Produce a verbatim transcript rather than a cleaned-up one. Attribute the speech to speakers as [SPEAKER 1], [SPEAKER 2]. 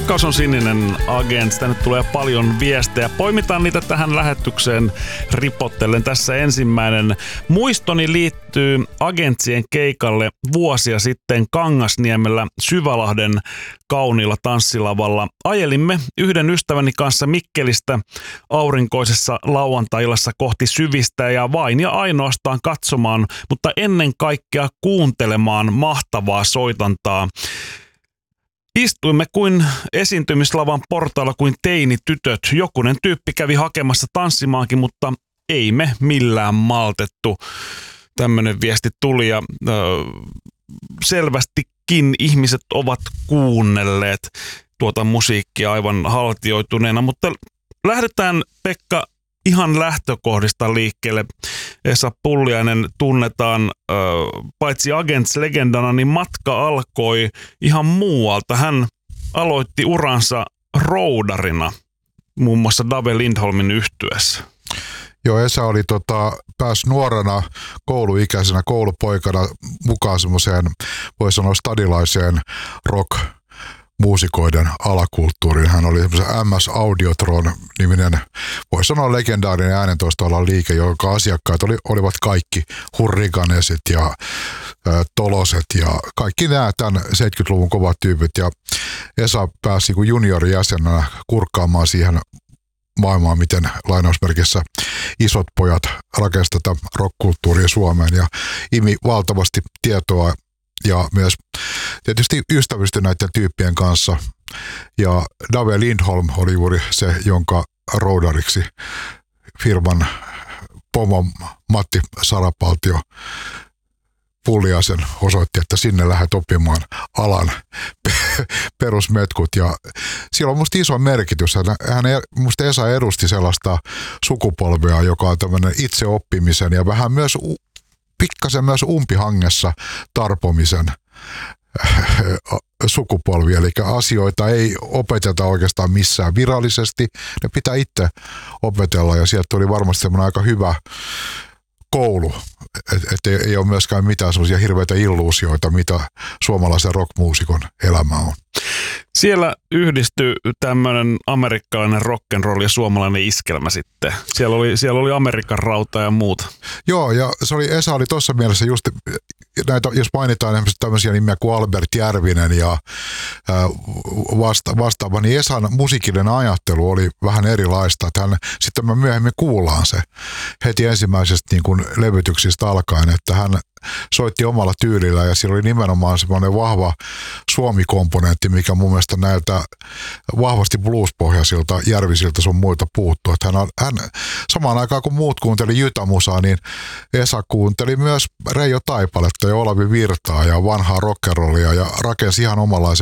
[SPEAKER 1] Rakkaus on sininen, Agents. Tänne tulee paljon viestejä. Poimitaan niitä tähän lähetykseen ripottellen. Tässä ensimmäinen muistoni liittyy Agentsien keikalle vuosia sitten Kangasniemellä Syvälahden kauniilla tanssilavalla. Ajelimme yhden ystäväni kanssa Mikkelistä aurinkoisessa lauantai-illassa kohti Syvistä ja vain ja ainoastaan katsomaan, mutta ennen kaikkea kuuntelemaan mahtavaa soitantaa. Istuimme kuin esiintymislavan portailla kuin teinitytöt. Jokunen tyyppi kävi hakemassa tanssimaankin, mutta ei me millään maltettu. Tämmöinen viesti tuli ja ö, selvästikin ihmiset ovat kuunnelleet tuota musiikkia aivan haltioituneena, mutta lähdetään, Pekka, ihan lähtökohdista liikkeelle. Esa Pulliainen tunnetaan ö, paitsi Agents-legendana, niin matka alkoi ihan muualta. Hän aloitti uransa roudarina, muun muassa Dave Lindholmin yhtyeessä.
[SPEAKER 2] Joo, Esa oli tota, pääsi nuorena kouluikäisenä koulupoikana mukaan semmoiseen, voi sanoa stadilaiseen rock muusikoiden alakulttuuriin. Hän oli semmoisen M S Audiotron-niminen, voi sanoa legendaarinen äänentoistoalan liike, jonka asiakkaat oli, olivat kaikki hurriganesit ja ä, toloset ja kaikki nämä tämän seitsemänkymmentäluvun kovat tyypit. Ja Esa pääsi kuin juniorijäsenenä kurkkaamaan siihen maailmaan, miten lainausmerkissä isot pojat rakensi tätä rock-kulttuuria Suomeen ja imi valtavasti tietoa ja myös tietysti ystävystyi näiden tyyppien kanssa. Ja Dave Lindholm oli juuri se, jonka roudariksi firman pomo Matti Sarapaltio Pulliaisen osoitti, että sinne lähdet oppimaan alan perusmetkut. Ja siellä on musta iso merkitys. Hän, musta Esa edusti sellaista sukupolvea, joka on tämmöinen itseoppimisen ja vähän myös pikkasen myös umpihangessa tarpomisen sukupolvi, eli asioita ei opeteta oikeastaan missään virallisesti, ne pitää itse opetella ja sieltä tuli varmasti semmoinen aika hyvä koulu, että et ei, ei ole myöskään mitään semmoisia hirveitä illuusioita, mitä suomalaisen rockmuusikon elämä on.
[SPEAKER 1] Siellä yhdistyi tämmöinen amerikkalainen rock'n'roll ja suomalainen iskelmä sitten. Siellä oli, siellä oli Amerikan rauta ja muuta.
[SPEAKER 2] Joo, ja se oli, Esa oli tuossa mielessä just, näitä, jos mainitaan tämmöisiä nimiä kuin Albert Järvinen ja vasta, vastaava, niin Esan musiikillinen ajattelu oli vähän erilaista. Että hän, sitten me myöhemmin kuullaan se heti ensimmäisestä niin kuin levytyksistä alkaen, että hän soitti omalla tyylillä ja siellä oli nimenomaan semmoinen vahva suomi-komponentti, mikä mun mielestä näiltä vahvasti blues-pohjaisilta Järvisiltä sun muilta puuttuu. Että hän, hän samaan aikaan kun muut kuunteli jytämusaa, niin Esa kuunteli myös Reijo Taipaletta ja Olavi Virtaa ja vanhaa rock'n'rollia ja rakensi ihan omanlaisen